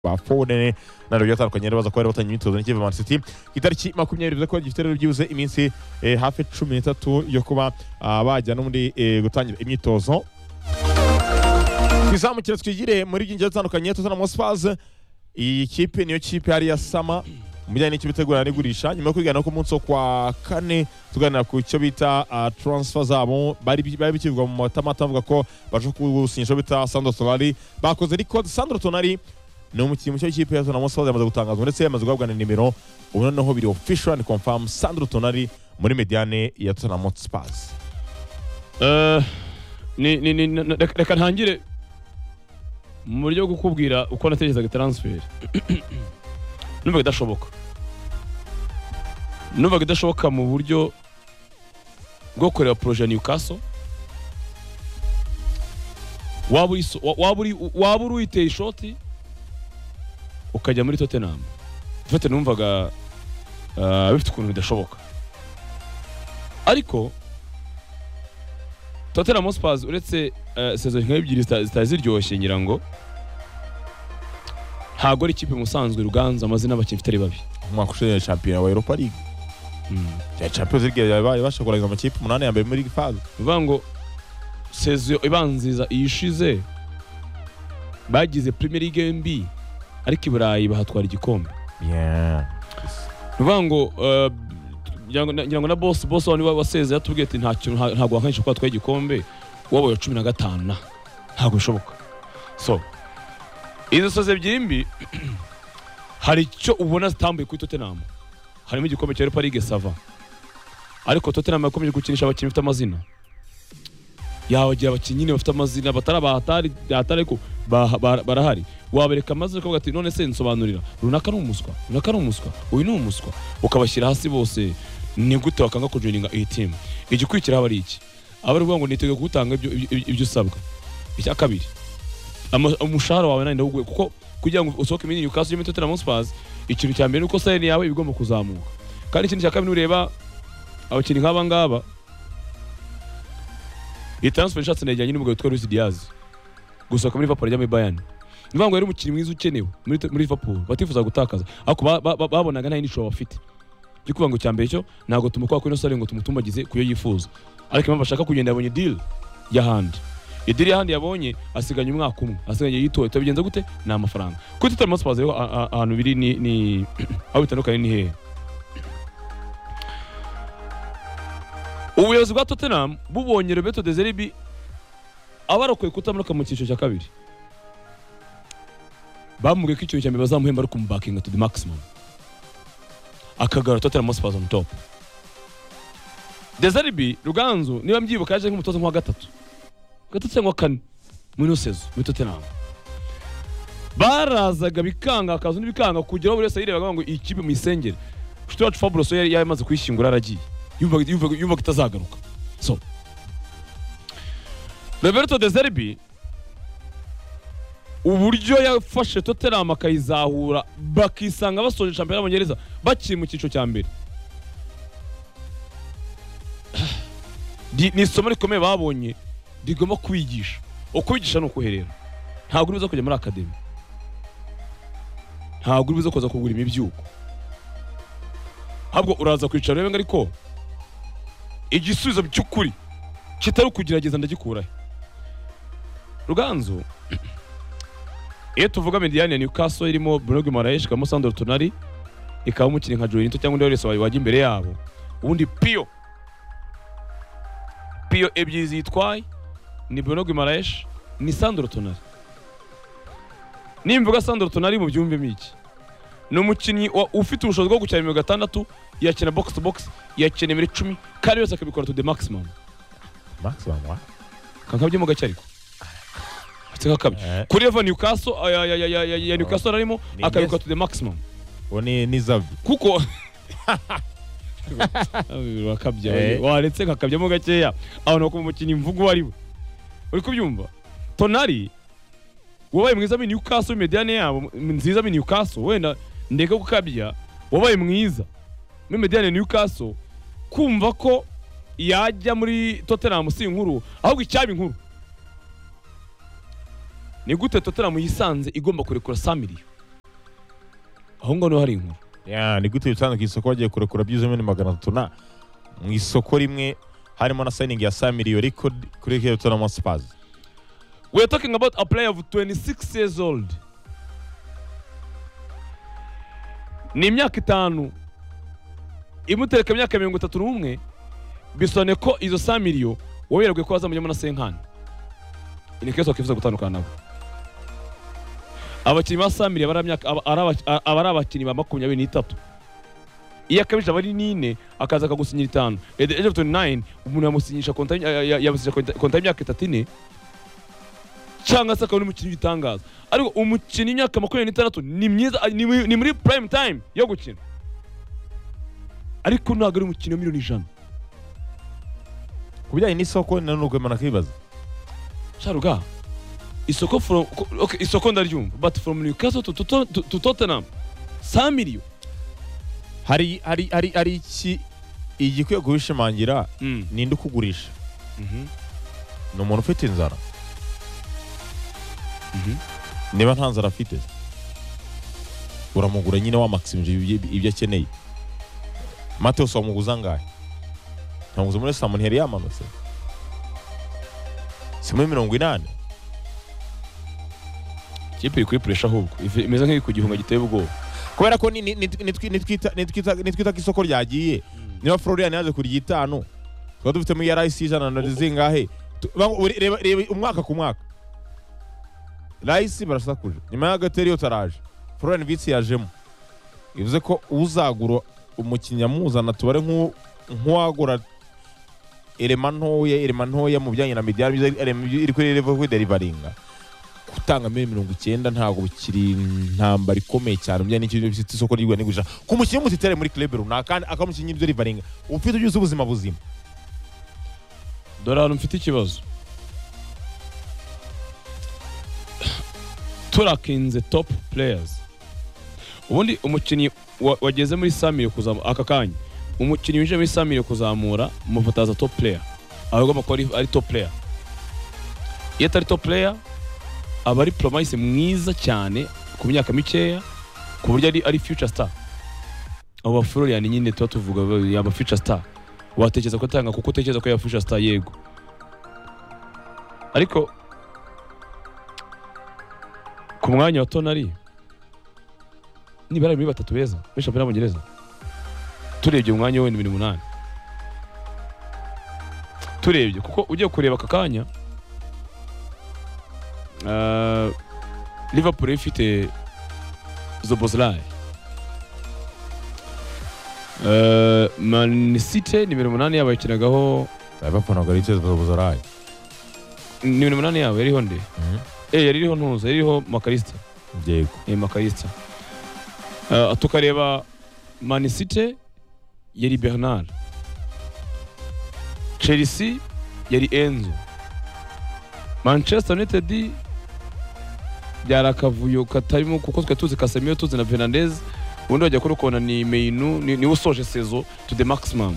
bafone naro byatandukanye baza ko bari batanye imyitozo n'ikipe Man City itariki 20 bivuze ko gifite rero byibuze iminsi hafi 13 yo kuba bajya no muri gutangira imyitozo. Twizamukira twigire muri byinshi bitandukanye Tottenham Hotspur. Iyi kipe niyo kipe hari ya Sama mujyanye n'ikibitegura n'igurisha nyuma yo kwigana ko munsi kwa kane tuganira ku cyo bita transfer zabo bari bikivugwa mu matamata avuga ko baje kusinyisha bita Sandro Tonali bakoze ariko Sandro Tonali ni umukinnyi mucyo w'ikipe ya Tottenham Hotspur yamaze gutangazwa ndetse yamaze guhabwa nimero ubu noneho biri official and confirm Sandro Tonali muri mediane ya Tottenham Hotspur. Reka ntangire mu buryo bwo kukubwira uko natekerezaga transfer. Numvaga idashoboka mu buryo bwo kureba projet Newcastle. Waba uri uyiteye ishoti ukajya muri Tottenham. Mfite numvaga bifite ukuntu bidashoboka. Ariko Tottenham Hotspur uretse saison nk'ebyiri zitaziryoshye ngira ngo ntago ari ikipe musanzwe Ruganza amazina abakinnyi bitari babi. Umwaka ushize champion wa Europa League. Ya Champions League yabaye bashakuraga amakipe 8 ya mbere muri phase. Bivuga ngo saison ibanziza iyishize bagize Premier League mbi ariko iburayi bahatwara igikombe. Yeah. Bivuga ngo ngira ngo na boss wani waseze yatubwiye ati ntago wankanyisha kwa twaye igikombe wabaye 15 ntago bishoboka. So izo saison ebyiri hari icyo ubona zitambuye kuri Tottenham. Harimo igikombe cya Europa League sava. Ariko Tottenham yakomeje gukinisha abakinnyi bafite amazina. Yabagira abakinnyi bafite amazina batari ko barahari. Wabereka amazina ko ati none se nsobanurira. Runaka n'umuswa. Uyu ni umuswa. Ukabashyira hasi bose ni gute wakanga kujoininga iyi team. Igikurikira aba ari iki? Abari ngo nitege gutanga ibyo usabwa. Icya kabiri. Umushahara wawe nani ndawuguye kuko kugira ngo usohoke muri Newcastle muri Tottenham Hotspur ikintu cya mbere uko salary yawe ibigomba kuzamuka. Kandi ikintu cya kabiri ureba abakinnyi nk'aba ngaba iyi transfer nshatse najyanye n'umugabo witwa Luis Diaz gusohoka muri Liverpool ajya muri Bayern. Nivuga ngo yari umukinnyi mwiza ukenewe muri Liverpool batifuza gutakaza ariko babonaga nta nisho bafite. Cyo kuvuga ngo cya mbere cyo ntago tumukwa ko ino salary ngo tumutumbagize kuyo yifuza. Ariko impamvu ashaka kugenda yabonye deal y'ahandi. Idiri y'ahandi yabonye asiganye umwaka umwe asiganye yitoye tubigenza gute na amafaranga kuri Tottenham Hotspur rero ahantu biri ni aho bitandukanye ni hehe. Ubuyobozi bwa Tottenham bubonye Roberto De Zerbi abarokoye kutamuruka mu cyiciro cya kabiri bamubwiye ko icyiciro cya mbere bazamuhemba ariko bakinga to the maximum akagara Tottenham Hotspur on top. De Zerbi Ruganzu niba mbyibuka yaje nk'umutoza nka gatatu cyangwa kane muri sezo muri Tottenham barazaga bikanga akazo n'ibikanga kugira buri wese yirebaga ngo ikipe mu isengere Stuart Fabros yari yamaze kwishingura aragiye yumva kitazagaruka. So Roberto De Zerbi uburyo yafashe Tottenham akayizahura bakisanga basoje champion y'Abongereza bakiri mu cyiciro cya mbere ni isomo rikomeye babonye digomba kwigisha. Ukwigisha no kuherera. Ntabwo uribuza kujya muri academy. Ntabwo uribuza kuza kugura imibyuko. Habwo uraza kwicara rebe ariko igisubizo cy'ukuri kitari kugerageza ndagikurahe. Ruganzu iyo tuvuga mediane ya Newcastle irimo Bruno Guimaraes kamo Sandro Tonali ikaba umukinnyi nka Joelinton cyangwa undi wese wajya imbere yabo. Ubundi Pio ebyizi yitwaye ni Bruno Guimaraes ni Sandro Tonali. Nimvuga Sandro Tonali mu byumve miki ni umukinnyi ufite ubushobozi bwo gukina 6 yakina box to box yakina 10 kandi yose akabikora to the maximum wa kankabye mu gace ariko akabye kuri Evan Newcastle ya Newcastle arimo akabikora to the maximum ni Zavi kuko wakabye waretse kakabye mu gaceya abantu bako umukinnyi mvugo wari we uri kubyumva. Tonali wabaye mwiza muri Newcastle mediane yabo nziza muri Newcastle wenda ndeka gukabya wabaye mwiza muri mediane Newcastle kumva ko yajya muri Tottenham si inkuru ahubwo icyaba inkuru ni gute Tottenham yisanze igomba kurekura 100 million aho ngaho niho hari inkuru. ni gute bitanga ku isoko bagiye kurekura byiza miliyoni 300 mu isoko rimwe harimo na signing ya 5 miliyoni record kuri Tottenham Hotspur. We are talking about a player of 26 years old. Ni imyaka 5 imutereka imyaka 31 bisone ko izo 5 miliyoni wowe yarabwiye ko azamujyamo na Senkani. Ni keso kifuza gutandukana nabo. Abakinnyi ba 5 miliyoni abari abakinnyi ba 23. Iya kabije abari 4 akaza akagusinyira 5. At the age of 29 umuntu yamusinyisha konta y'imyaka 3 cyangwa se akaba umukinnyi w'itangaza. Ariko umukinnyi imyaka 26 ni myiza ni muri prime time yo gukina. Ariko ntabwo ari umukinnyi wa miliyoni 100. Kubijyanye n'isoko nanubwo mana kibaza. Sharuga isoko from okay isoko ndaryumva but from Newcastle to Tottenham 5 miliyoni. Hari iki igikwiye guhishimangira ninde ukugurisha. Ni umuntu ufite inzara. Niba nta nzara afite uramugura nyine wa maximije ibyo akeneye. Mateus wamuguza ngahe? Ntamuguza muri Samon Heri yamanutse. Simwe 80. Kipe iri kuri pressure ahubwo imeze nk'iri ku gihunga giteye ubwoba. Kubera ko nitwita isoko ryagiye. Niba Florian yaje kuri 5 twa dufite mu RIC ijana na zingahe? Reba umwaka ku mwaka. RIC barasakuje. Nyuma ya Gateriyo taraje. Florian Vitsi yajemo. Bivuze ko uzagura umukinya muzana tubare nk'uwagura element ntoya mu bijyanye na media iri kuri level ku deliveryinga. Gutanga 90 ntago bikiri ntambara ikomeye cyane umujyanye n'icyo bifite isoko ry'igwa n'igurisha ku mukinnyi mutitere muri club runaka akamukinnyi ibyo deliveryinga ufite ubyuze ubuzima buzima. Dore hano mfite ikibazo. Turakinze top players. Ubundi umukinnyi wageze muri Samir kuzamura aka kanya. Umukinnyi winje muri Samir kuzamura mufataza top player. Ahubwo ko ari top player. Iyo atari top player aba ari promise mwiza cyane ku myaka mikeya ku buryo ari future star. Aba Florian nyine tuvuga yaba future star. Watekereza ko atanga kuko utekereza ko yaba future star yego. Ariko ku mwanya wa Tonali nibara muri 3 beza bisha muri Abongereza turebye umwanya we ni 8 turebye kuko ugiye kureba akakanya Liverpool ifite Szoboszlai Man City ni 8 yabakinagaho Liverpool ntabwo ari Szoboszlai ni 8 yabo yariho nde yariho ntuza yariho Makalista yego Makalista tukareba Man City yari Bernard, Chelsea yari Enzo, Manchester United byarakavuyo katarimo kuko twe tuzi Casemiro tuzi na Fernandes ubundi bajya kurukona ni Meinu ni usoje saison to the maximum.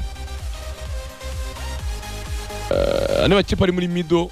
Ane bakipa ari muri middle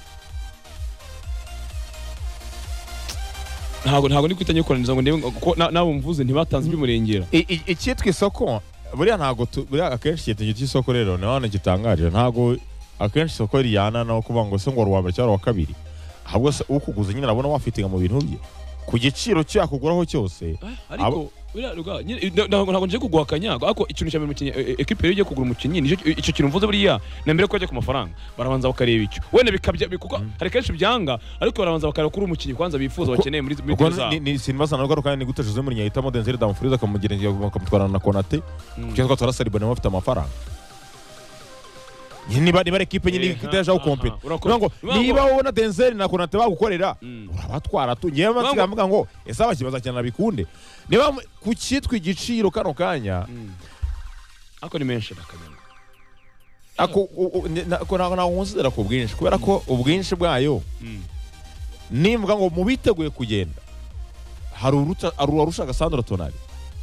ntago ni kwitanye koraniza ngo ndebe ko nabo mvuze ntibatanze by'umurengera. Icyitwa isoko buriya ntago buriya akenshi cyitanye cy'isoko rero naho gitangaje ntago akenshi isoko riyana no kuvuga ngo se ngo rwa mbere cyangwa rwa kabiri ahubwo se ukuguza nyine arabona wafitinga mu bintu bye ku giciro cyakuguraho cyose. Ariko ntabwo nje kuguhakanya ariko ikintu cyane mu equipe yo kugura umukinnyi icyo kintu mvuze buriya na mbere ko ajya ku mafaranga barabanza bakareba icyo wenda bikabya kuko hari kenshi byanga ariko barabanza bakareba kuri umukinnyi kwanza bifuza bakeneye muri za ni sinbaza na rwo kandi ni gute Jose Mourinho yita Denzel Dumfries akamugira bakamutwarana na Konate kuko twatwara Saliba nawe afite amafaranga niba equipe nyine itaje aho compete ngo niba ubona Denzel na Konate bagukorera urabatwara tu ngiye bavuga ngo ese abakibaza cyane bikunde niba ku cyitwa igiciro kano kanya ako ni menshi nakamenye ako ntago nkonsidera ku bwinshi kubera ko ubwinshi bwayo nimvuga ngo mu biteguye kugenda hari urusha Sandro Tonali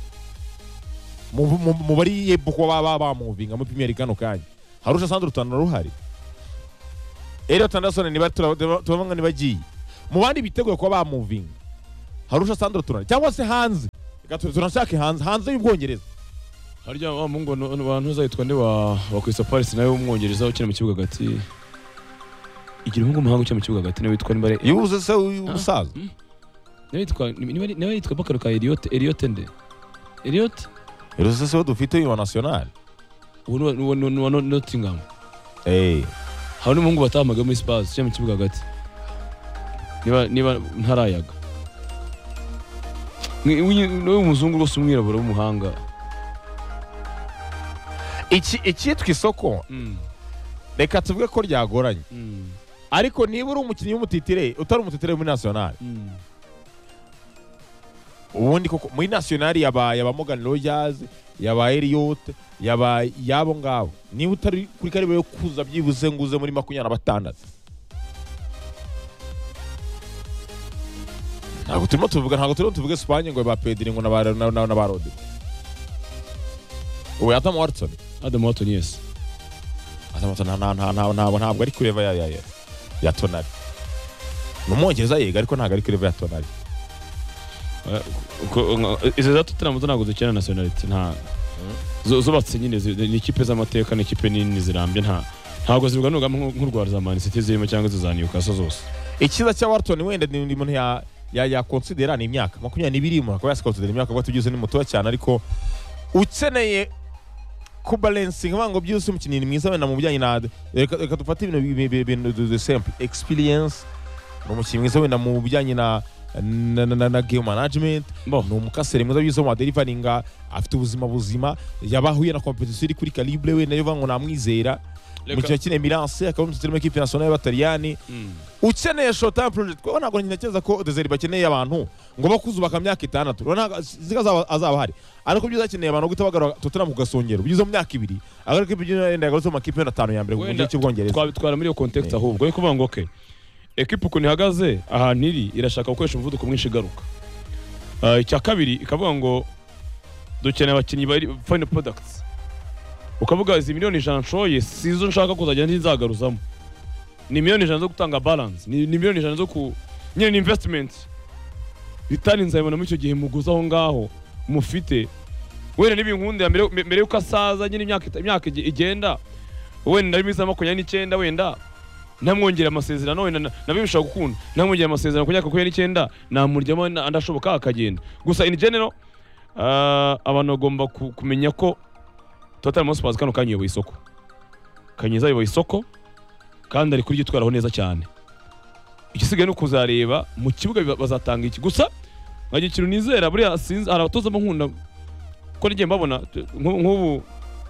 mu bari yebo ko baba muvinga mu Premier League kano kanya harusha Sandro Tonali ruhari Elliot Anderson niba tubanga nibagiye mu bandi biteguye ko ba muvinga harusha Sandro Tonali cyangwa se hanze gato tunashaka hanze y'Ubwongereza. harya wa mungu abantu uzayitwa nde wa Crystal Palace nawe w'umwongereza ukina mu kibuga gati igira umuhungu muhanga ukina mu kibuga gati nawe witwa Nimbare yuze se umusaza nawe yitwa Bakaruka Elliot nde Elliot se dufite wa national uwo Nottingham hari n'umuhungu batahamaga muri Spurs ukina mu kibuga gati niba ntarayaga niwe umuzungu rwose umwirabura w'umuhanga icyitwa isoko reka tuvuge ko ryagoranye ariko niba uri umukinnyi w'umutitire utari umutitire muri national ubundi koko muri national yabaye Morgan Rogers yabaye Elliot yabaye yabo ngabo niba utari kuri karibe yo kuza byibuze nguze muri 26 ntabwo turimo tuvuga Spain ngo ba Pedri ngo na ba Rodri ubu Adam Watson yes Adam Watson ntabwo ari kureva ya Tonali n'umwongereza yega ariko ntabwo ari kureva ya Tonali izo za Tottenham ntabwo zikina nationality nta zubatse nyine ni ikipe z'amateka ni ikipe nini zirambye ntabwo zivuga nk'u Rwanda za Man City zirimo cyangwa za Newcastle zose ikiza cya Watson wenda ni umuntu ya considera ni imyaka 22 mu akaba yakonsidera imyaka ko tugize ni muto cyane ariko ukeneye ku balancing ngo byose umukinnyi mwiza wenda mu bijyanye na reka dufate ibintu de simple experience no umukinnyi mwiza wenda mu bijyanye na game management ni umukasere mwiza bizo mu deliveringa afite ubuzima buzima yabahuye na competition iri kuri calibre we nayo ngo namwizera mu gihe kine Milanse akaba umutsirimo equipe nationale y'Abataliyani ukeneye short term project ko ntabwo nkinakeza ko Desire bakeneye abantu ngo bakuzubaka myaka 6 urana ziga azaba hari ariko byiza akeneye abantu gutabagara Tottenham kugasongera byizo mu myaka 2 agarika ibyo yenda yagarutse mu makipe na 5 ya mbere mu gihe cy'Ubwongereza twabitwara muri iyo context ahubwo yo kuvuga ngo okay equipe uko nihagaze ahantu iri irashaka gukoresha umuvuduko mwinshi igaruka icya kabiri ikavuga ngo dukeneye abakinnyi bari final products ukavuga izi miliyoni 100 nshoye sizo nshaka kuzajya nzagaruzamo ni miliyoni 100 zo gutanga balance ni miliyoni 100 zo ku nyine investment bitani nzayibona mu icyo gihe muguza aho ngaho mufite wenda n'ibinkunde mbere yuko asaza nyine imyaka igenda wenda ari miza 29 wenda namwongera amasezerano wenda nabibisha gukunda namwongera amasezerano ku myaka 29 namuryamo andashoboka akagenda gusa in general abantu bagomba kumenya ko Tottenham Hotspur kano kanyoboye isoko Kanyeza yoboye isoko kandi ari kuri gitwaraho neza cyane ikisigaye no kuzareba mu kibuga bazatanga iki gusa nkaje ikintu nizera buri sinzi arabatoza nkunda ko ngiye mbabona nk'ubu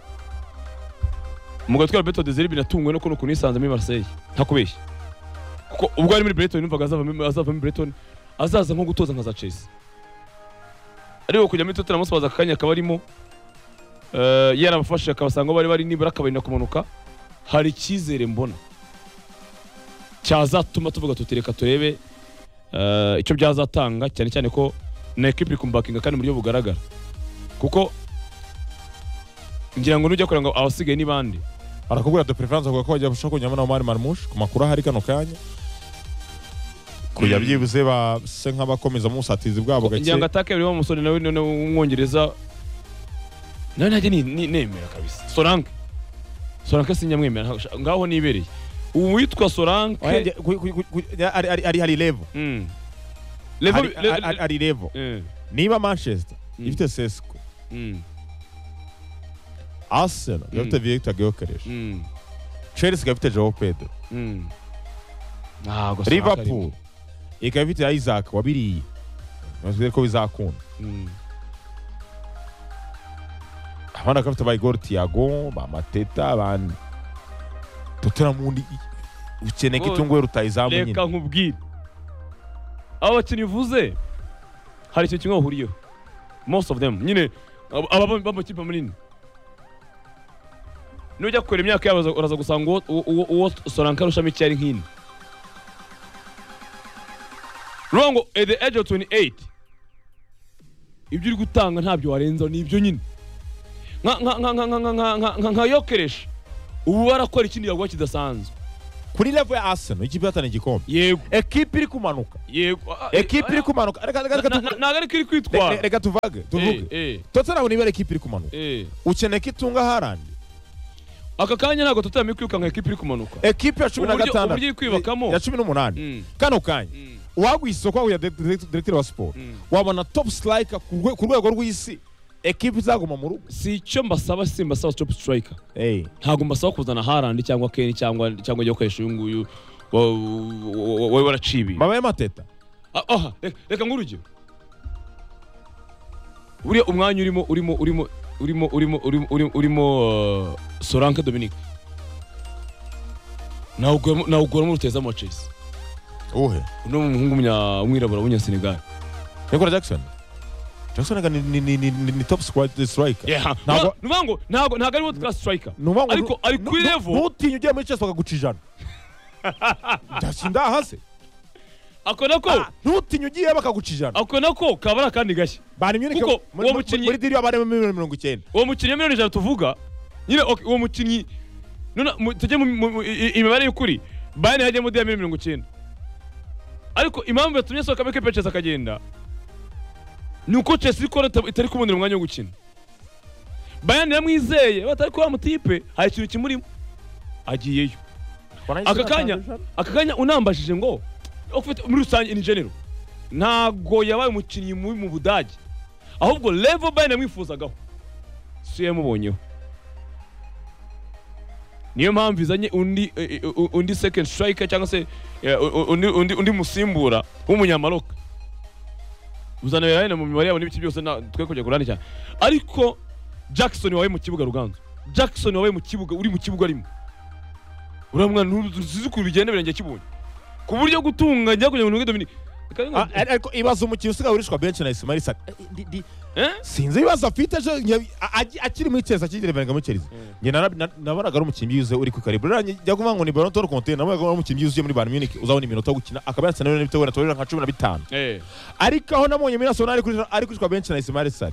mugatwara Beto Desire binatungwe no kuno kunisanze muri Marseille ntakubeshya kuko ubwo ari muri Brighton numvaga azava muri Brighton azaza nko gutoza nka za Chelsea ariko kujya muri Tottenham Hotspur akanya kabarimo yarabafashe akabasanga bari nibura akabarinda kumanuka hari ikizere mbona cyazatuma tuvuga tutereka turebe icyo byazatanga cyane cyane ko na equipe ikumbakinga kandi mu buryo bugaragara kuko ngira ngo nujya kuranga abasigaye ni bande arakubwira de preference ko bajya gushaka kunyama na Omar Marmoush ku makuru hari kano kanya kuya byibuze ba se nk'abakomeza mu satizi bwabo gake ngira ngo atake biri mu musore nawe w'umwongereza none najye ni nemera kabisa Solanke sinyamwemera ngaho nibereye uwitwa Solanke ari level ari level niba Manchester ifite Sesko Arsenal ifite Victor Gyökeres Chelsea ifite Joao Pedro Liverpool ikafite Isaac wabiriye bazwe ko bizakunda abana kafite ba Igor Thiago ba Mateta abandi Tottenham mundi ukeneye kitungwe rutayizamu nyine reka nkubwire abo bakinnyi uvuze hari icyo kimwe bahuriyeho most of them nyine aba kipe munini nujya gukora imyaka yabo uraza gusanga uwo Solanke arushamo icyari nk'ini Rongo at the age of 28 ibyo uri gutanga ntabyo warenza ni ibyo nyine nka Gyökeres ubu barakora ikindi yagwa kidasanzwe kuri level ya Arsenal ikipe yatana igikombe yego ekipe iri kumanuka yego ekipe iri kumanuka ntago ari kiri kwitwara reka tuvuge Tottenham niba ekipe iri kumanuka ukeneye ko itunga Haaland aka kanya ntago Tottenham kwirukanka ekipe iri kumanuka ekipe ya 16 uburyo kwibakamo ya 18 kano kanya waguye isoko ya director wa sport wabona top striker ku rwego rw'isi ekipe izaguma mu rugo si icyo mbasaba simbasaba top striker ntago mbasaba kuzana Haaland cyangwa Kane cyangwa ajya gukoresha uyu nguyu wowe waracibi babaye Mateta reka ngurugero buriya umwanya urimo Solanke Dominique nawugoramo rutezamo Chelsea uhe uno muhungu mwirabura w'unya Senegal Nicolas Jackson ni top striker ntago ari world class striker ariko ari kuri level ntutinye ugiye muri Chelsea bakaguca ijana ndasinda hase ako nako ntutinye ugiye bakaguca ijana ako nako kabara kandi gashya bari Munich uwo mukinnyi muri diri abari 190 uwo mukinnyi miliyoni 100 tuvuga nyine uwo mukinnyi none tujye imibare y'ukuri Bayern yagiye mu 190 ariko impamvu yatumye soka beke Chelsea akagenda nuko Chelsea ikora itari kubonera umwanya wo gukina Bayern yamwizeye batari kwa mutipe hari ikintu kimurimo agiyeyo aka kanya unambashije ngo ufite muri rusange in general ntago yabaye umukinnyi mu Budage ahubwo level Bayern yamwifuzagaho si yamubonyeho niyo mpamvu izanye undi second striker cyangwa se undi musimbura w'umunyamaroka uzana yayina mu mibare yabo n'ibiki byose twe kujya kurana cyane ariko Jackson wawe mu kibuga Ruganzo Jackson wawe mu kibuga uri mu kibuga arimo uramwana ntuzikuru bigende birenge kibonye ku buryo gutunganya kugira ngo Dominique ariko ibaza umukino usigaye urishwa bench na Ismail Sarr sinzi ibibazo afite akiri muri Chelsea akigire benga muri Chelsea nge nabonaga ari umukinnyi yuze uri ku karibu njya kuvuga ngo ni Ballon d'Or content nabonaga ari umukinnyi yuze muri Bayern Munich uzabona iminota yo gukina akaba yatsana n'ibitego na torera nka 15 ariko aho namonye muri Arsenal ari kurishwa bench na Ismail Sarr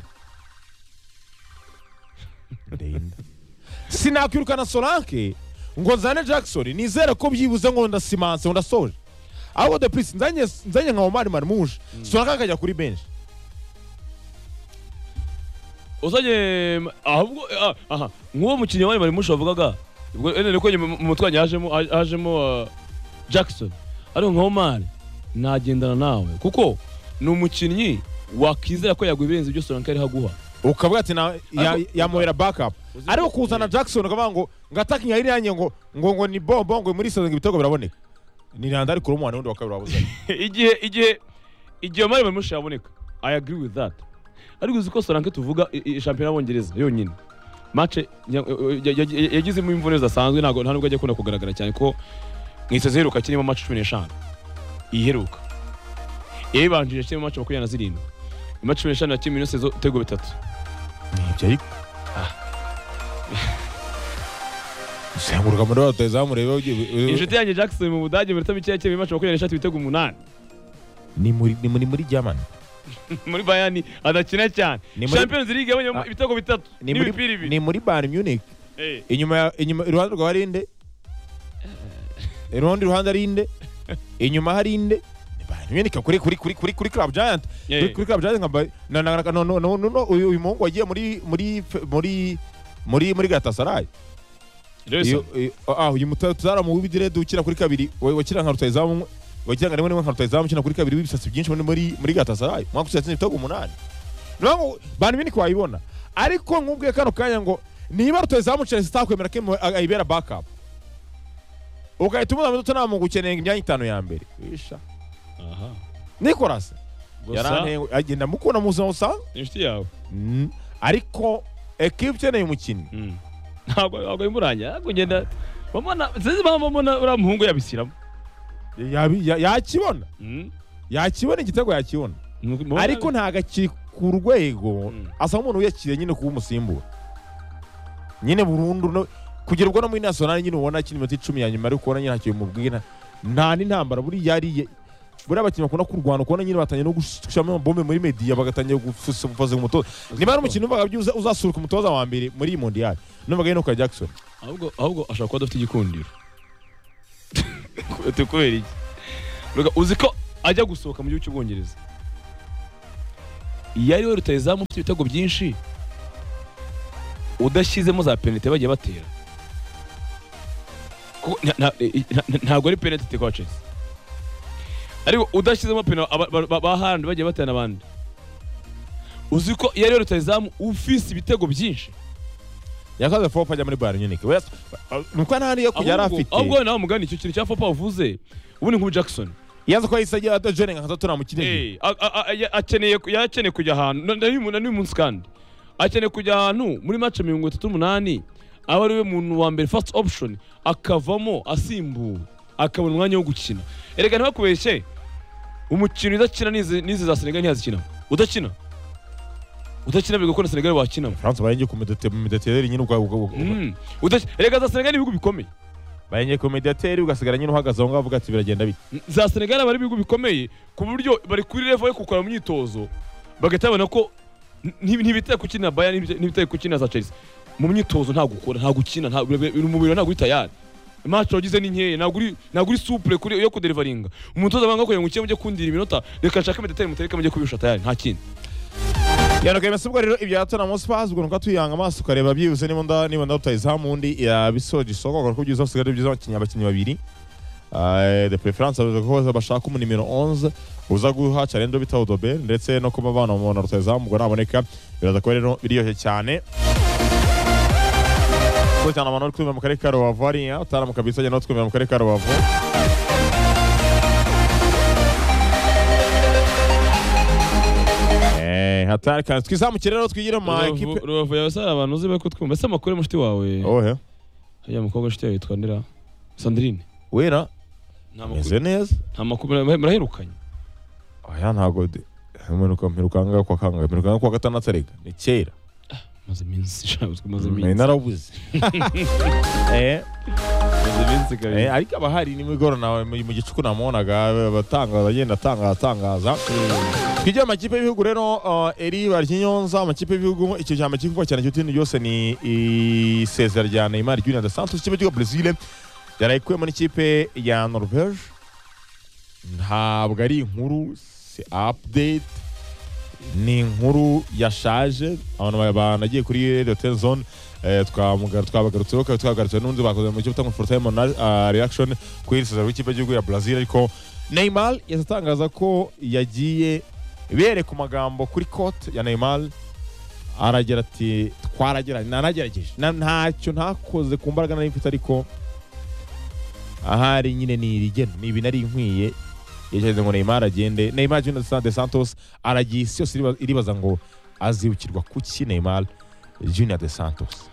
sinakwirukana Solanke ngo nzane Jackson nizere ko byibuze ngo ndasimanse ndasoje aho de plus nzanye nka Omar Marmouche Solanke akajya kuri bench uzanye ahubwo nk'uwo mukinnyi wari Marmouche wavugaga ubwo ene ko mu mutwanya hajemo Jackson ariko nka Omar nagendana nawe kuko ni umukinnyi wakizera ko yagubirenze ibyo Solanke ari haguha ukavuga ati yamuhera backup ariko kuzana Jackson ukavuga ngo attacking yari yanjye ngo ni bombo ngo muri sazo ibitego biraboneka ni randa ari kuri umwana wundi wakabira wabuze igihe Omar Marmouche yaboneka I agree with that ariko uzi ko Solanke tuvuga champion y'Abongereza yonyine match yagize mu imvune zasanzwe nta nubwo ajya kuna kugaragara cyane ko mwisaze heruka kirimo match 15 iheruka yebanjije kirimo match 27 match 15 ya kimwe sezo tego bitatu nibyo ariko Sengurwa muri rutazamu rebe inshuti yanjye Jackson mu Budage muri tamike yake match 23 bitego 8 ni muri Germany muri Bayern adakina cyane Champions League yabonye ibitego bitatu ni muri Bayern Munich inyuma iruhande rwa Rinde iruhande Rinde inyuma hari Inde Bayern Munich kuri Club Giant kuri Club Giant no uyu muhungu wagiye muri Galatasaray uyu mutazara mu wibidire dukira kuri kabiri wakira nka rutayizamu wagira ngo nka rutayizamu kina kuri kabiri wibisatsi byinshi muri Galatasaray mwaka usatse ibitego 8 no Bayern Munich wayibona ariko nkubwiye kano kanya ngo niba rutayizamu Chelsea takwemera ko ayibera backup ukahita umwana Tottenham gukenera imyanya 5 ya mbere wisha Nicolas yarantengo agenda mukuna muzana usanga inshuti yawe ariko equipe cyane y'umukinnyi ntabwo imuranya kugenda bamona zizi bamona uramuhungu yabisiramo yakibona igitego yakibona ariko ntaga kiri ku rwego asa umuntu uyakiriye nyine kuba umusimbura nyine burundu kugira ubwo no muri national nyine ubona kiri minota 10 ya nyuma ariko ubona nyine hakiye mubwira nta n'intambara buri yariye buri abakinnyi bakunda kurwana ukubona nyine batanye no gushamo bombe muri media bagatangiye gufuza umutoza niba ari umukino umvaga byuza uzasuruka umutoza wa mbere muri mondial numvaga no kwa Jackson ahubwo ashaka kuba dafite igikundiro kubera iki uzi ko ajya gusohoka mu gihugu cy'Ubwongereza iyo ari we rutayizamu ufite ibitego byinshi udashyizemo za penalty bagiye batera ntabwo ari penalty kwa Chelsea ariko udashyizemo penalty bahandi bagiye batera n'abandi uzi ko iyo ari we rutayizamu ufise ibitego byinshi yakoze fopa ajya muri Bayern Munich nuko ntari yo kujya arafite ahubwo nawe mugani icyo kintu cya fopa uvuze ubundi nk'ubu Jackson yaza ko yisajya atajene nka gatatu namukineye akeneye kujya ahantu n'uyu munsi kandi akeneye kujya ahantu muri match 38 aba ari we muntu wa mbere first option akavamo asimbuwe akabona umwanya wo gukina erega ntibakubeshye umukino udakina nizi za Senegal ntiyazikina udakina bigakora Senegal wakina France bayenge ku mediateur nyine ubwo erega za Senegal ibihugu bikomeye bayenge ku mediateur ugasigara nyine uhagaze aho ngavuga ati biragenda bite za Senegal bari ibihugu bikomeye ku buryo bari kuri level yo gukora mu myitozo bagatabona ko ntibitaye kukina Bayern ntibitaye kukina za Chelsea mu myitozo nta gukora nta gukina nta umubiri nta guri tayari match wagize ni nkeye nta guri souple kuri yo kudeliveringa umutoza banga ko yangukiye mujye kundira iminota reka nshaka mediateur mutereka mujye kubisha tayari nta kindi Yano kaya mesubwa rero ibya Tottenham Hotspur ubwo nuko tuyanga amaso kareba byihuse niba ndutayizamu undi yabisoje isoko ko byiza usigara byiza abakinnyi babiri de preference ko bashaka mu nimero 11 uza guha Charendo bita Odobe ndetse no kuba bana mu rutayizamu ubwo naboneka biraza ko rero biriyohe cyane ko cyane abantu twumva mu karere ka Rubavu ariya utaramu kabisa cyane twumva mu karere ka Rubavu hatari kandi twizamukire rero twigire mu equipe Rubavu yabasara abantu uzi bako twumva ese amakuru mushiti wawe ohe ya mukobwa shiti yitwa ndira Sandrine wera meze neza nta makuru muraherukanye aya ntago mperukanga kwa gatandatu arega ni kera maze iminsi shabuzwe maze iminsi narabuze maze iminsi kare ariko abahari ni migoro nawe mu gicuku namonaga batangaza agenda atangaza Kijya amakipe y'ibihugu rero eri baryinyonza amakipe y'ibihugu icyo cyama kivuga cyane cyo tindi yose ni isezera rya Neymar Junior dos Santos ikipe cyo Brazil yarayikuye muri ikipe ya Norvège ntabwo ari inkuru se update ni inkuru yashaje abantu banagiye kuri Radio Zone twabagarutse n'undi bakoze mu cyo bita full time reaction kuri isezera w'ikipe y'igihugu ya Brazil ariko Neymar yatangaza ko yagiye bere ku magambo kuri cote ya Neymar aragira ati nanagerageje ntacyo ntakoze ku mbaraga nari mfite ariko ahari nyine ni irigeno ni ibintu ari inkwiye yageze ngo Neymar agende Neymar Junior dos Santos aragiye isi yose iribaza ngo azibukirwa kuki Neymar Junior dos Santos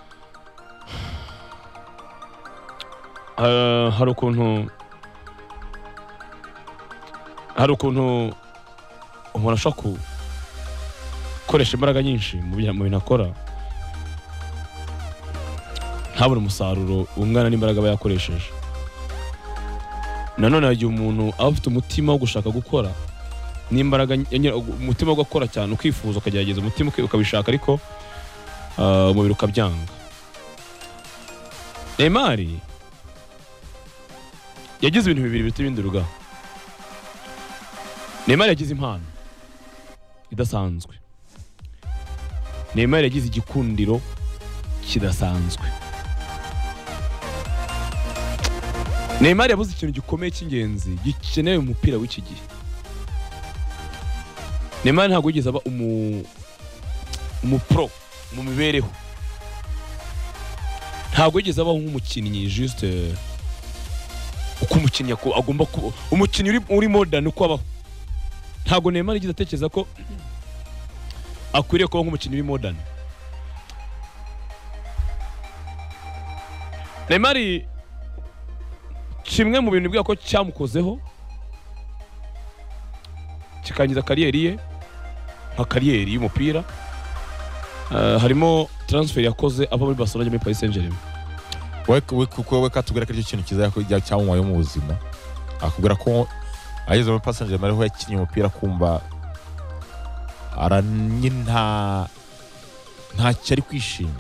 hari ukuntu umuntu ashaka gukoresha imbaraga nyinshi mu bintu akora ntabone umusaruro ungana n'imbaraga aba yakoresheje nanone hagiye umuntu aba afite umutima wo gushaka gukora n'imbaraga umutima wo gukora cyane ukifuza ukagerageza umutima ukabishaka ariko umubiri ukabyanga Neymar yagize ibintu bibiri bita ibindi ruga Neymar yagize impano idasanzwe Neymar yagize igikundiro kidasanzwe Neymar yabuze ikintu gikomeye cy'ingenzi gikenewe umupira w'iki gihe Neymar ntabwo yigeze aba umupro mu mibereho ntabwo yigeze abaho nk'umukinnyi juste uko umukinnyi agomba kuba umukinnyi uri modern uko abaho ntabwo Neymar yigeze atekereza ko akwiriye kuba nk'umukinnyi uri modern Neymar kimwe mu bintu bwako cyamukozeho kikangiza kariyeri ye nka kariyeri y'umupira harimo transfer yakoze ava muri Barcelona muri Paris Saint-Germain we katubwira ko ari cyo kintu kiza cyamwaye mu buzima akubwira ko ageze muri Paris Saint-Germain ariho yakinnye umupira kumva ntacyo ari kwishima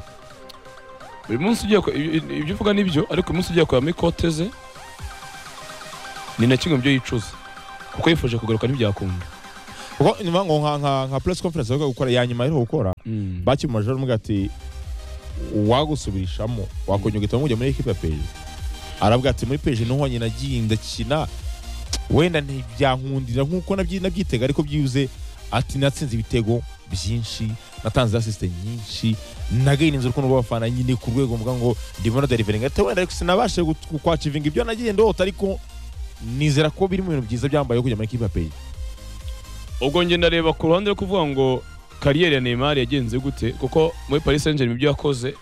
uyu munsi ugiye ibyo uvuga nibyo ariko uyu munsi ugiye kureba muri kote ze ni na kimwe mu byo yicuza kuko yifuje kugaruka ntibyakunda kuko nyuma ngo nka press conference yo gukora ya nyuma yo gukora bakimumaje aramuga ati wagusubirishamo wakonyugita mujya muri equipe ya PSG aravuga ati muri PSG no honyine nagiye ndakina wenda ntibyankundira nkuko nabyitega ariko byuze ati natsinze ibitego byinshi natanze assist nyinshi nagayininze urukundo rw'abafana nyine ku rwego mvuga ngo ndibona delivering ati wenda ariko sinabashe kwachivinga ibyo nagiye ndota ariko nizera ko biri mu bintu byiza byambaye kujya muri equipe ya PSG. ubwo nge ndareba ku ruhande rwo kuvuga ngo kariyeri ya Neymar yagenze gute kuko muri Paris Saint-Germain ibyo yakoze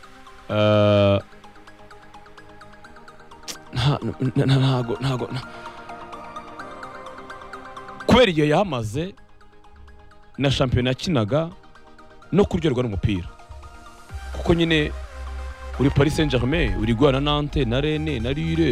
ntago kubera igihe yahamaze na shampiyona yakinaga no kuryoherwa n'umupira kuko nyine uri Paris Saint-Germain uri guhana na Nantes na Rennes na Lille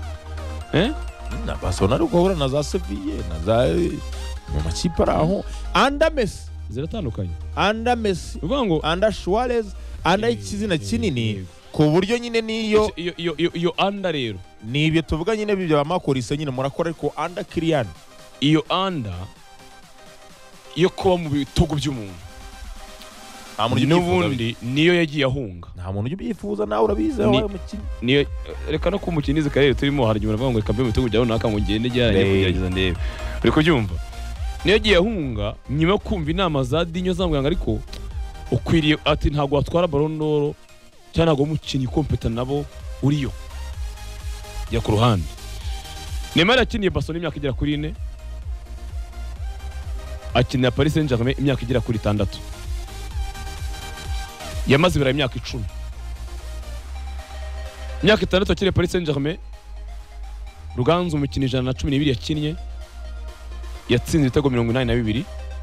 na Barcelona ari guhura na za Sevilla na za mu makipe araho anda Messi ziratandukanye anda Messi uvuga ngo anda Suarez anda ikizina kinini ku buryo nyine niyo iyo anda rero nibyo tuvuga nyine bibyo bamakorise nyine murakora ariko anda Kylian iyo anda yo kuba mu bitugu by'umuntu n'ubundi niyo yagiye ahunga nta muntu ujya ubyifuza nawe urabizi wabaye umukino niyo reka no kumukiniza karere turimo hari igihe ngo kambe mu bitugu byawe naka ngo ngende geranye kugerageza ndebe uri kubyumva niyo yagiye ahunga nyuma yo kumva inama za Dinyo zambwanga ariko ukwiriye ati ntago watwara Ballon d'Or cyangwa ntago umukinnyi kompeta nabo uriyo ya ku ruhande Neymar yakiniye Barcelona imyaka igera kuri 4 akinira Paris Saint-Germain imyaka igera kuri 6 yamaze ibira imyaka 10 imyaka 6 akiriye Paris Saint-Germain Ruganzu umukino 112 yakinnye yatsinze ibitego 82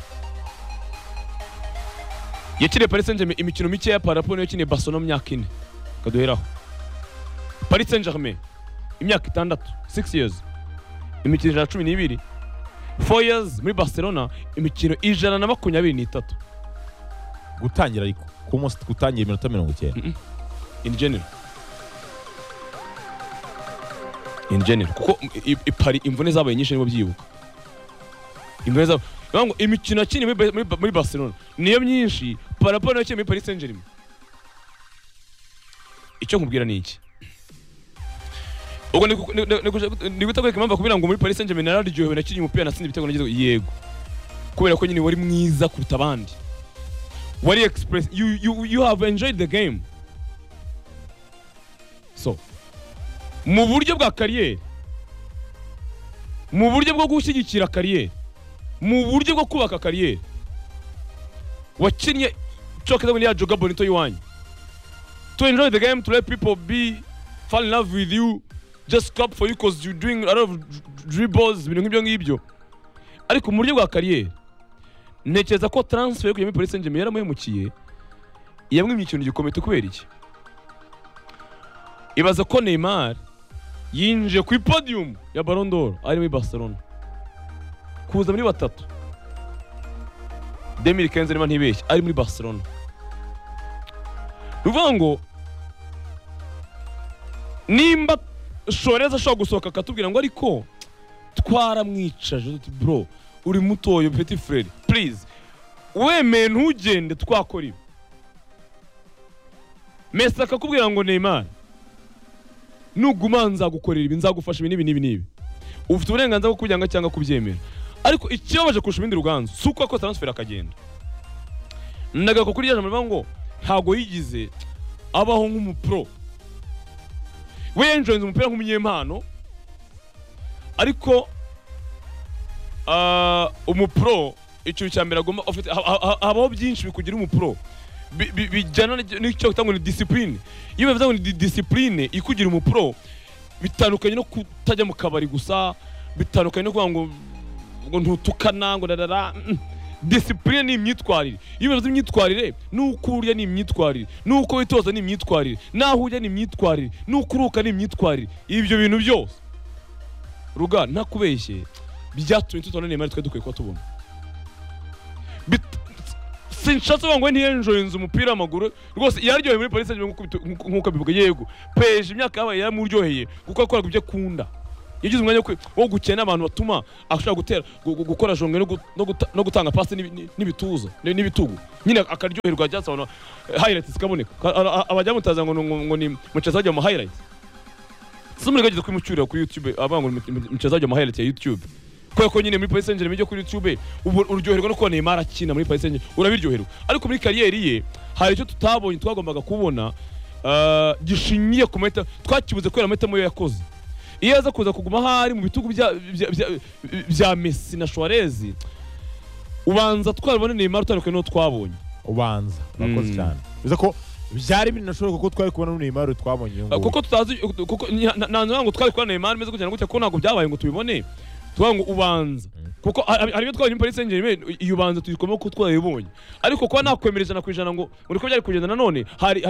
yakiriye Paris Saint-Germain imikino mike ya parapo niyo yakiniye Barcelona mu myaka 4 kaduheraho Paris Saint-Germain imyaka 6 6 years imikino 112 4 years muri Barcelona imikino 123 gutangira ariko kumost gutangira iminota 90 in general kuko ipari imvune zabaye nyinshi nibo byibuka imvune zabo ngo imikino akini muri Barcelona niyo myinshi parapo nayo muri Paris Saint-Germain icyo nkubwira ni iki ubwo ni gutegeka impamvu kubira ngo muri Paris Saint-Germain nararyohewe nakinye umupira nasinze ibitego nagize yego kubera ko nyine wari mwiza kuruta abandi wari express you have enjoyed the game so mu buryo bwa kariyeri mu buryo bwo gushyigikira kariyeri mu buryo bwo kubaka kariyeri wakinnye cokeza muri ya joga bonito yiwanyu to enjoy the game to let people fall in love with you just clap for you because you're doing a lot of dribbles ibintu nk'ibyo ngibyo ariko mu buryo bwa kariyeri ntekereza ko transfer yo kujya muri Paris Saint-Germain yaramuhemukiye yamwimye ikintu gikomeye kubera iki ibaza ko Neymar yinje ku podium ya Ballon d'Or ari muri Barcelona kuza muri batatu 2015 niba ntibeshye ari muri Barcelona ruvuga ngo nimba Suarez ashobora gusohoka akatubwira ngo ariko twaramwicaje bro uri mutoyo petit frère please wemeye ntugende twakora ibi Messi akakubwira ngo Neymar nuguma nzagukorera ibi nzagufasha ibi nibi ufite uburenganzira bwo kubyanga cyangwa kubyemera ariko ikibabaje kurusha ibindi Ruganzu suko ko transfer akagenda ndagako kuri yaje ngo ntago yigize abaho nk'umupro we enjoying umupira nk'umunyempano ariko umupro icyo cyambere agomba habaho byinshi bikugira umupro bijyana n'icyo gutanga ni discipline iyo bivuze ngo ni discipline ikugira umupro bitandukanye no kutajya mu kabari gusa bitandukanye no kuvuga ngo ntutukana ngo dadara discipline ni imyitwarire iyo bivuze imyitwarire nuko urya ni imyitwarire nuko witoza ni imyitwarire naho ujya ni imyitwarire nuko uruka ni imyitwarire ibyo bintu byose ruga ntakubeshye byatumye tutona Neymar twe dukwiye ko tubona sinshatse ngo ntiyenjoyinze umupira w'amaguru rwose yaryoheye muri Paris Saint-Germain nk'uko bivuga yego peje imyaka yabaye yaramuryoheye kuko akora ibyo akunda yagize umwanya wo gukena abantu batuma ashaka gutera gukora jonge no gutanga passe n'ibituza n'ibitugu nyine akaryoherwa cyase abantu highlights kaboneka abajya mutaza ngo ni mucaza mu highlights sumuri gagize kwimucyurira kuri YouTube abango mucaza mu highlights ya YouTube ko nyine muri Paris Saint-Germain byo kuri YouTube uryoherwa no kubona Neymar akina muri Paris Saint-Germain urabiryoherwa ariko muri kariyeri ye hari icyo tutabonye twagombaga kubona gishingiye ku meta twakibuze kwera meta mo yakoze iyo aza kuza kuguma hari mu bitugu bya Messi na Suarez ubanza twabone Neymar utandukanye no twabonye ubanza bakoze cyane bize ko byari binashoboka ko twari kubona Neymar twabonye kuko tutazi kuko nanze ngo twari kubona Neymar meze gutya ko ntago byabaye ngo tubibone twango ubanza kuko hari byo twabonye Paris Saint-Germain iyo ubanza tuyikoma ko twabibonye ariko kuba nakwemereza na kwijana ngo muri ko byari kugenda nanone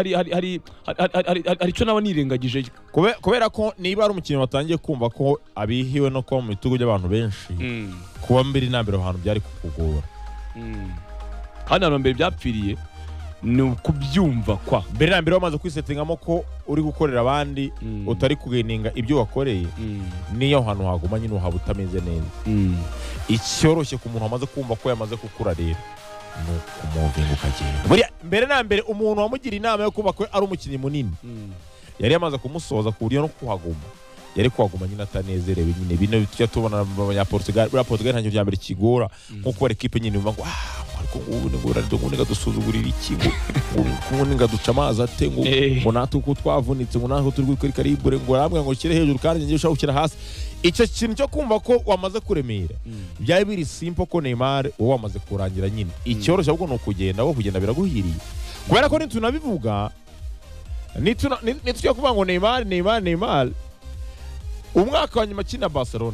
hari cyo naba nirengagije kubera ko niba ari umukinnyi watangiye kumva ko abihiwe no kuba mu bitugu by'abantu benshi kuba mbere nambere ahantu byari kukugora hano mbere byapfiriye ni ukubyumva kwa mbere nambere wamaze kwisetingamo ko uri gukorera abandi utari kugeninga ibyo wakoreye niyo hantu haguma nyine uhaba utameze neza icyoroshye ku muntu wamaze kumva ko yamaze gukura rero ni ukumuvinga ukagenda mbere nambere umuntu wamugira inama yo kuba ko ari umukinnyi munini yari yamaze kumusoza ku buryo no kuhaguma yari kuhaguma nyine atanezerewe nyine bino tujya tubona abanyaportugal buriya Portugal nta kintu cya mbere kigora nko kuba ekipe nyine bivuga ngo ariko ngubu dusuzugurira ikigo ngubu ngaduca amazi ate ngo natwe uko twavunitse ngo natwe turi kuri karibure ngo arambwira ngo ushyire hejuru kandi njye ushaka gushyira hasi icyo kintu cyo kumva ko wamaze kuremera byari biri simple ko Neymar wowe wamaze kurangira nyine icyoroshye ahubwo ni ukugenda wo kugenda biraguhiriye kubera ko nitunabivuga nitujya kuvuga ngo Neymar umwaka wa nyuma akina Barcelona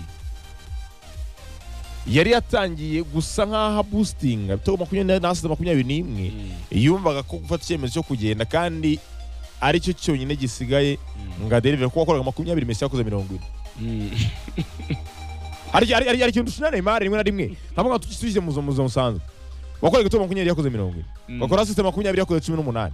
yari yatangiye gusa nk'aho boosting bitego 21 yumvaga ko gufata icyemezo cyo kugenda kandi ari cyo cyonyine gisigaye ngadereve ko wakoraga 20 Messi yakoze 40 ari ikintu dushina Neymar rimwe na rimwe ntabwo tujye mu musanzwe wakoraga igitego 20 yakoze 40 bakora system 20 yakoze 18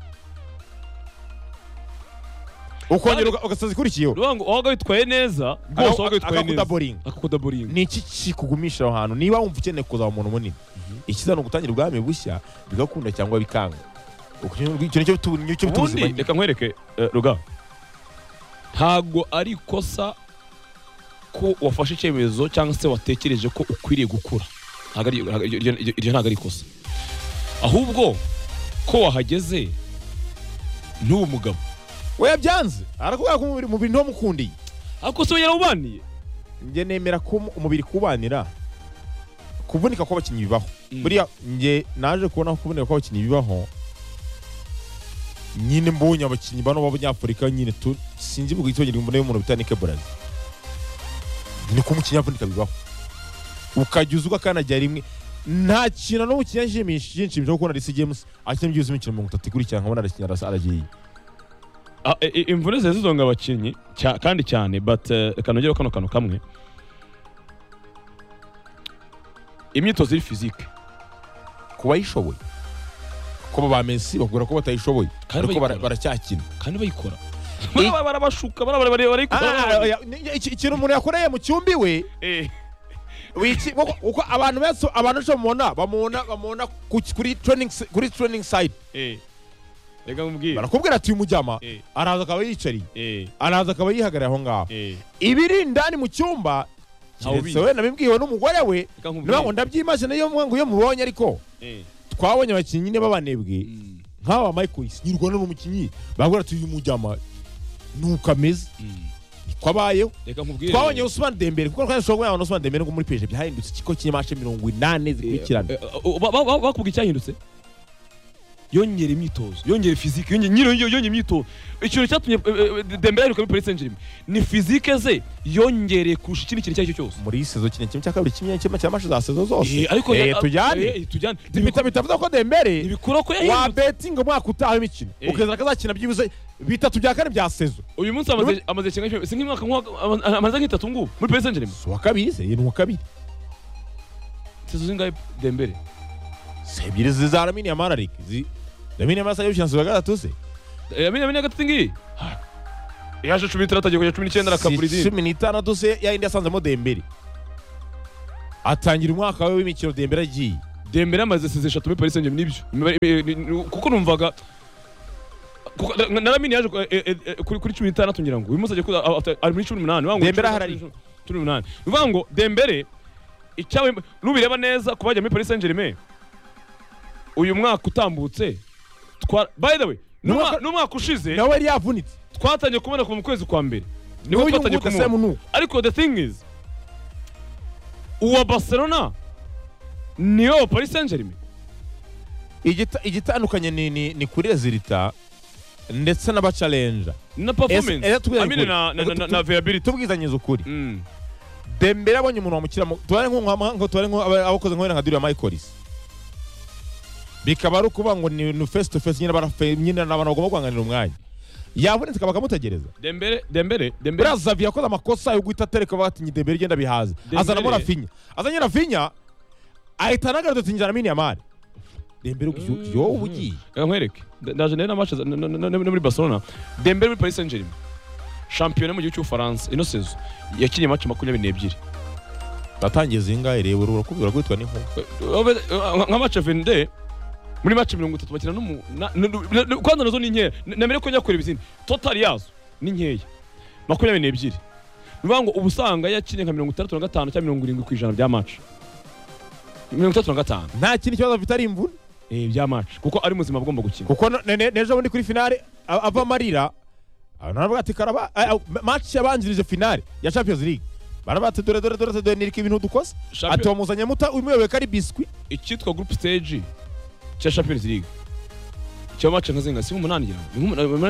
ukongera ugasaza ikurikiyeho rubango waga witwaye neza bose waga witwaye neza akakudaboringa ni iki kikugumisha aho hantu niba wumva ukeneye kuza umuntu munini ikizana gutangira ubwami bushya bigakunda cyangwa bikanga icyo nicyo bituzima reka nkwereke ruga ntago ari kosa ko wafashe icyemezo cyangwa se watekereje ko ukwiriye gukura iryo ntago ari kosa ahubwo ko wahageze n'uwo mugabo we byanze arakubwira ko umubiri nto mukundiye ariko se yarubaniye nge nemera ko umubiri kubanira kuvunika ko abakinnyi bibaho buriya nge naje kubona ko kuvunika ko abakinnyi bibaho nyine mbonye abakinnyi bano b'abanyafurika nyine sinzi buga itongera umuntu y'umuntu bitanike Brazil ni ko umukinnyi avunika bibaho ukajya uzuga kanajya rimwe nta kintu no mukinyashimishije nshimije ko kubona Reece James akina byuzuye imikino 30 kuri cyangwa abona aragiye imvune zizonga abakinnyi kandi cyane but kanogera kano kamwe imyitozo iri physique kuba yishoboye ko ba Messi bagura ko batayishoboye ariko baracyakina kandi bayikora barabashuka barayikora ikintu umuntu yakoreye mu cyumbi we uko abantu benshi abantu cyo bamubona kuri training site barakubwira ati umujyama araza akaba yicariye araza akaba yihagarara aho ngaho ibiri indani mu cyumba kiretse we nabibwiwe n'umugore we niba ndabyimagine iyo mubonye ariko twabonye abakinnyi nyine b'abanebwe nk'aba Michael nyirwa n'umukinnyi bagura ati uyu mujyama nuko ameze kwabayeho twabonye Ousmane Dembele kuko kandi shobora kubona Ousmane Dembele ngo muri PSG byahindutse kiko kinyamashe 80 zikurikirana bakubwira icyahindutse yongera imyitozo yongera physique yongera imyitozo ikintu cyatumye Dembele ari muri Paris Saint-Germain ni physique ze yongereye kurusha ikindi kintu cyacyo cyose muri saison kimwe cya kabiri kimwe cy'amashe za saison zose ariko tujyane bitavuga ko Dembele ibikora ko yahindutse wa betting umwaka utaha imikino ukeza akazakina byibuze bitatu bya kane bya saison uyu munsi amaze cyangwa se nk'imwaka amaze nk'itatu ngubu muri Paris Saint-Germain wa kabiri se ni wa kabiri saison zingahe Dembele sebiri za Lamine Yamal ariko Lamine Yamal sayyo chance bagatatu se Lamine gatatu ngi yaje 16 agiye kujya 19 arakaburidini 16 se yayindi yasanzemo Dembele atangira umwaka we w'imikino Dembele agiye Dembele amaze seze 3 muri Paris Saint-Germain nibyo kuko numvaga naramini yaje kuri 16 ngira ngo uyu munsi agiye ari muri 18 wangu Dembele harari 18 uvuga ngo Dembele icyawe nubireba neza kubajya muri Paris Saint-Germain uyu mwaka utambutse by the way n'umwaka ushize nawe yari yavunitse twatanye kubona ku kwezi kwa mbere niho twatanye kumubona ariko the thing is uwa Barcelona niyo Paris Saint-Germain igitandukanye ni kuri resulta ndetse n'abachallenger na performance amine na viability tubwizanyije ukuri Dembele abonye umuntu wamukiramo tubare abakoze nko nka Duriya Michaelis bikaba ari ukuvuga ngo ni face to face nyine n'abantu bagomba guhanganira umwanya yabonetse kabaka mutegereza Dembele Xavi yakoze amakosa yo guhita atereka batinyi Dembele genda bihaza azana Rafinha azanye Rafinha ahita nagarutse tinjana mini amari Dembele yo ubugiye nkwereke ndaje na match muri Barcelona Dembele muri Paris Saint-Germain champion mu gihugu cy'Ufaransa ino sezo yakinye match 22 batangiye zingahe rero urakubwira kwitwa n'inko nka match 22 muri match 30 bakina no kwanza nazo ni nkeya namere ko nyakora ibizindi total yazo ni nkeya 22 nivuga ngo ubusanga yakinye nka 65 cyangwa 70% bya match 35 nta kintu kibazo afite ari imvune bya match kuko ari muzima bagomba gukina kuko nejo bundi kuri finale ava marira naravuga ati karaba match yabanjirije finale ya Champions League barabate dore nirika ibintu dukoze ati wamuzanye muta umwewe kari biscuit icyitwa group stage cya Champions League cyo match nkazinga si 8 ngira